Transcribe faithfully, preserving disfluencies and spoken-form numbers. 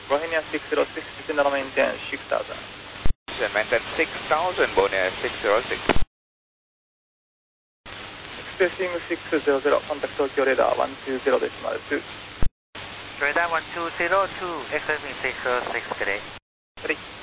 Bohemia six zero six, descend maintain six thousand. Descend maintain six thousand, Bohemia six zero six. Spacing six zero zero, contact Tokyo radar one two zero decimal two. Radar one two zero two, expecting six zero six today. Ready.